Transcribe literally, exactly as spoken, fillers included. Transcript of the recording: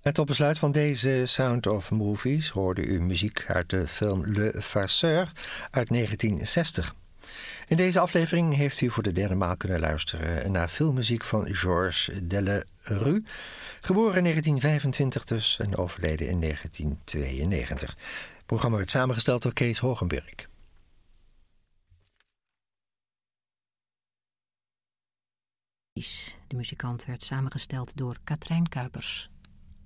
Met op besluit van deze Sound of Movies hoorde u muziek uit de film Le Farceur uit negentien zestig. In deze aflevering heeft u voor de derde maal kunnen luisteren naar filmmuziek van Georges Delerue, geboren in negentien vijfentwintig dus en overleden in negentien tweeënnegentig. Het programma werd samengesteld door Kees Hogenberg. De muzikant werd samengesteld door Katrijn Kuipers.